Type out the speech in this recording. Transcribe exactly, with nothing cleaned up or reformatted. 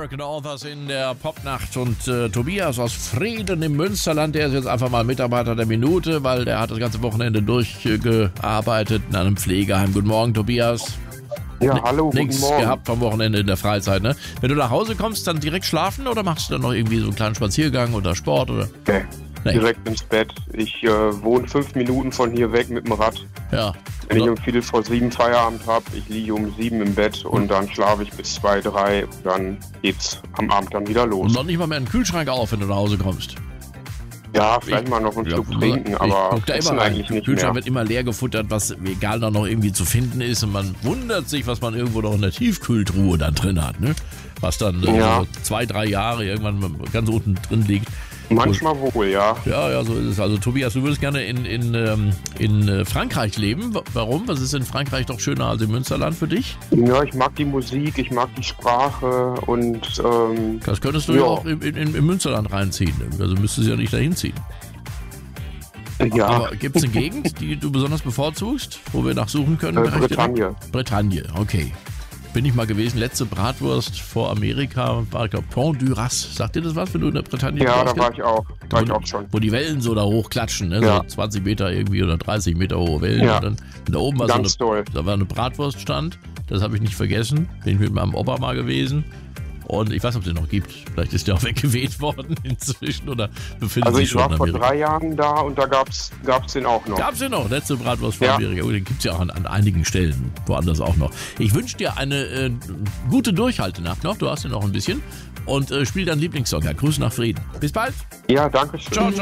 American Authors in der Popnacht und äh, Tobias aus Frieden im Münsterland, der ist jetzt einfach mal Mitarbeiter der Minute, weil der hat das ganze Wochenende durchgearbeitet in einem Pflegeheim. Guten Morgen, Tobias. Ja, hallo, guten Nichts Morgen. gehabt vom Wochenende in der Freizeit, ne? Wenn du nach Hause kommst, dann direkt schlafen oder machst du dann noch irgendwie so einen kleinen Spaziergang oder Sport oder? Nee, Nee. direkt ins Bett. Ich äh, wohne fünf Minuten von hier weg mit dem Rad. Ja. Wenn ich Oder? um Viertel vor sieben Feierabend habe, ich liege um sieben im Bett und dann schlafe ich bis zwei, drei. Dann geht's am Abend dann wieder Und los. noch nicht mal mehr einen Kühlschrank auf, wenn du nach Hause kommst. Ja, vielleicht Ich- mal noch einen Ja, Schluck trinken, ich aber guck da essen immer rein. eigentlich Der nicht Kühlschrank mehr. wird immer leer gefuttert, was egal da noch irgendwie zu finden ist. Und man wundert sich, was man irgendwo noch in der Tiefkühltruhe dann drin hat, ne? Was dann äh, Ja. so zwei, drei Jahre irgendwann ganz unten drin liegt. Manchmal wohl, ja. Ja, ja, so ist es. Also Tobias, du würdest gerne in, in, ähm, in äh, Frankreich leben. Wa- Warum? Was ist in Frankreich doch schöner als im Münsterland für dich? Ja, ich mag die Musik, ich mag die Sprache und ähm, Das könntest du ja, Ja. auch im, in, im Münsterland reinziehen. Also müsstest du ja nicht dahin ziehen. ja, Aber gibt es eine Gegend, die du besonders bevorzugst, wo wir nachsuchen können? äh, Direkt direkt? Bretagne. Bretagne, okay. Bin ich mal gewesen. Letzte Bratwurst vor Amerika war, ich glaube, Pont du Ras. Sagt dir das was, wenn du in der Bretagne Ja, warst? da war ich auch. War ich wo, auch schon. wo die Wellen so da hochklatschen, ne? Ja. So zwanzig Meter irgendwie oder dreißig Meter hohe Wellen. Ja. Und dann und da oben war so eine, Ganz toll. da war eine Bratwurststand. Das habe ich nicht vergessen. Bin ich mit meinem Opa mal gewesen. Und ich weiß nicht, ob es den noch gibt. Vielleicht ist der auch weggeweht worden inzwischen oder befindet Also sich ich schon war in vor Amerika. drei Jahren da und da gab's gab's den auch noch. Gab's den noch? Letzte Bratwurst von Ja. Amerika. Oh, den gibt's ja auch an, an einigen Stellen. Woanders auch noch. Ich wünsche dir eine äh, gute Durchhaltenacht noch. Du hast ja noch ein bisschen. Und äh, spiel deinen Lieblingssong. Ja, Grüße nach Frieden. Bis bald. Ja, danke schön. Ciao, ciao.